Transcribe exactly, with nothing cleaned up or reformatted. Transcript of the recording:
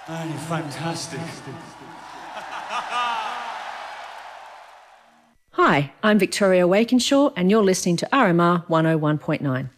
Man, you're fantastic. Hi, I'm Victoria Wakenshaw and you're listening to R M R one oh one point nine.